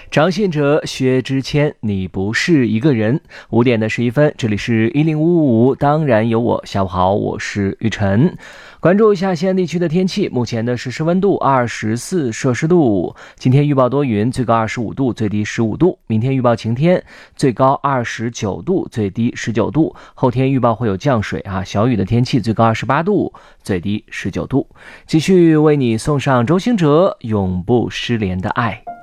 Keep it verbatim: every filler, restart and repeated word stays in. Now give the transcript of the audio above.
张信哲、薛之谦，你不是一个人。五点的十一分，这里是一零五五五，当然有我。下午好，我是玉晨。关注一下西安地区的天气，目前的实时温度二十四摄氏度。今天预报多云，最高二十五度，最低十五度。明天预报晴天，最高二十九度，最低十九度。后天预报会有降水啊，小雨的天气，最高二十八度，最低十九度。继续为你送上周兴哲《永不失联的爱》。